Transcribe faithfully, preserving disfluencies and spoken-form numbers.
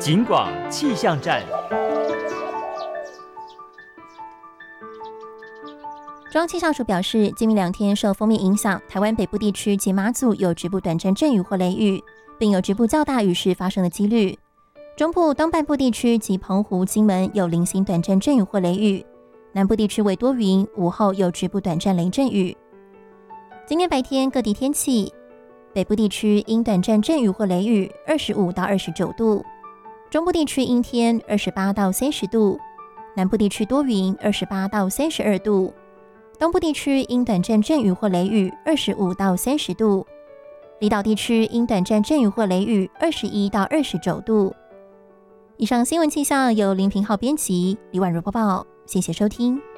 警广气象站。 中央气象署表示，今明两天受锋面影响，台湾北部地区及马祖有局部短暂阵雨或雷雨，并有局部较大雨势发生的几率。中部东半部地区及澎湖、金门有零星短暂阵雨或雷雨，南部地区为多云，午后有局部短暂雷阵雨。今天白天各地天气，北部地区因短暂阵雨或雷雨，二十五到二十九度；中部地区阴天，二十八到三十度；南部地区多云，二十八到三十二度；东部地区因短暂阵雨或雷雨，二十五到三十度；离岛地区因短暂阵雨或雷雨，二十一到二十九度。以上新闻气象由林平浩编辑，李婉如播报，谢谢收听。